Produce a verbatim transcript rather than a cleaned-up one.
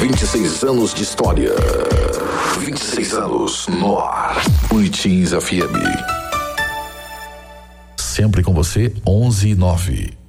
vinte e seis anos de história. vinte e seis anos no ar. Boletins F M. Sempre com você, onze e nove.